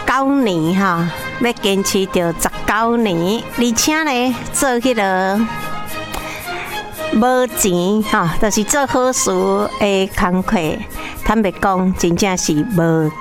19年哈，要坚持到19年，而且呢，做迄个无钱哈，就是做好事的工课，坦白讲，真正是无